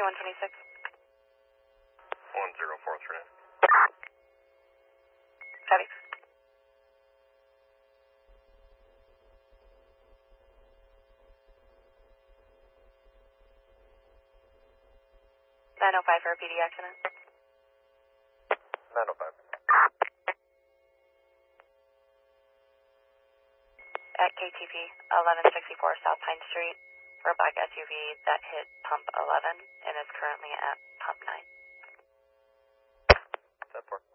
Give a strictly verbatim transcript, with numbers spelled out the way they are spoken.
one twenty-six. one zero four three. Copy. nine oh five for a P D accident. nine oh five. At K T P eleven sixty-four South Pine Street for a black S U V that hit pump eleven and is currently at pump nine. ten four.